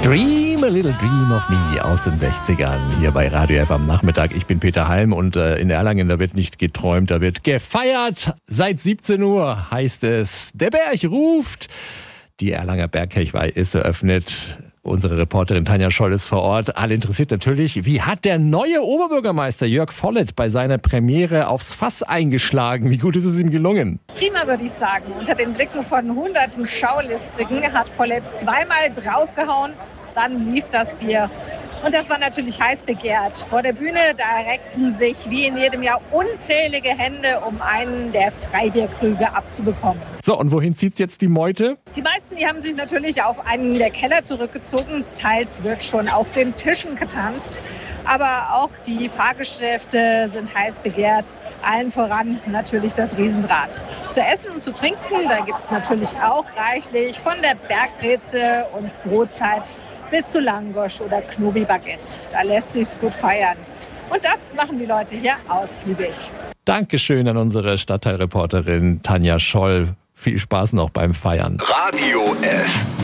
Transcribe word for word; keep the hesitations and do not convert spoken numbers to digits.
Dream, a little dream of me aus den sechzigern hier bei Radio F am Nachmittag. Ich bin Peter Halm und äh, in Erlangen, da wird nicht geträumt, da wird gefeiert. Seit siebzehn Uhr heißt es, der Berg ruft. Die Erlanger Bergkirchweih ist eröffnet. Unsere Reporterin Tanja Scholl ist vor Ort. Alle interessiert natürlich, wie hat der neue Oberbürgermeister Jörg Vollett bei seiner Premiere aufs Fass eingeschlagen? Wie gut ist es ihm gelungen? Prima, würde ich sagen. Unter den Blicken von hunderten Schaulistigen hat Vollett zweimal draufgehauen, dann lief das Bier. Und das war natürlich heiß begehrt. Vor der Bühne, da reckten sich wie in jedem Jahr unzählige Hände, um einen der Freibierkrüge abzubekommen. So, und wohin zieht's jetzt die Meute? Die meisten, die haben sich natürlich auf einen der Keller zurückgezogen. Teils wird schon auf den Tischen getanzt. Aber auch die Fahrgeschäfte sind heiß begehrt. Allen voran natürlich das Riesenrad. Zu essen und zu trinken, da gibt's natürlich auch reichlich. Von der Bergbreze und Brotzeit bis zu Langosch oder Knobi-Baguette. Da lässt sich's gut feiern. Und das machen die Leute hier ausgiebig. Dankeschön an unsere Stadtteilreporterin Tanja Scholl. Viel Spaß noch beim Feiern. Radio F.